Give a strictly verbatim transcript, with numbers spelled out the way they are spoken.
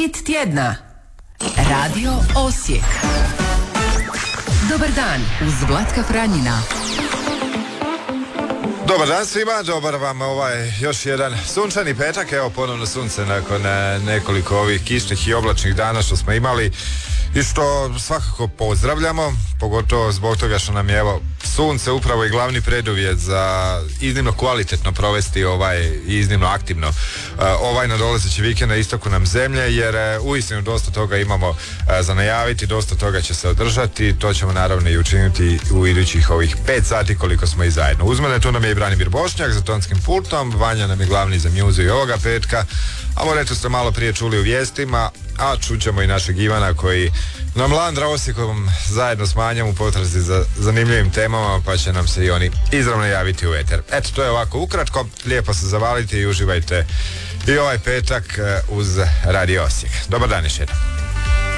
Hit tjedna. Radio Osijek. Dobar dan uz Vlatka Franjina. Dobar dan svima, dobar vam ovaj još jedan sunčani petak, evo ponovno sunce nakon nekoliko ovih kišnih i oblačnih dana što smo imali i što svakako pozdravljamo, pogotovo zbog toga što nam je evo sunce upravo i glavni preduvjet za iznimno kvalitetno provesti ovaj i iznimno aktivno uh, ovaj nadolazeći vikend na istoku nam zemlje, jer uh, uistinu dosta toga imamo uh, za najaviti, dosta toga će se održati, to ćemo naravno i učiniti u idućih ovih pet sati koliko smo i zajedno. Uz mene tu nam je i Branimir Bošnjak za tonskim pultom, Vanja nam je glavni za mjuzu i ovoga petka, a moreto ste malo prije čuli u vijestima, a čućemo i našeg Ivana koji nam landra Osijekom zajedno s Manjom u potrazi za zanimljivim temama, pa će nam se i oni izravno javiti u eter. Eto, to je ovako ukratko, lijepo se zavalite i uživajte i ovaj petak uz Radio Osijek. Dobar dan još jedan.